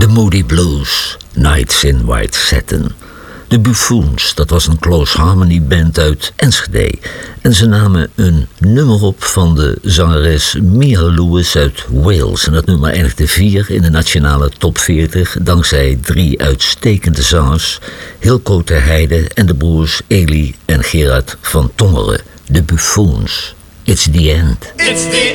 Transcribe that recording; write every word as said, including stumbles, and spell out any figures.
Moody Blues, Nights in White Satin. De Buffoons, dat was een close harmony band uit Enschede. En ze namen een nummer op van de zangeres Mia Lewis uit Wales. En dat nummer eindigde vier in de nationale top veertig... dankzij drie uitstekende zangers, Hilco ter Heide en de broers Eli en Gerard van Tongeren. De Buffoons. It's the end. It's the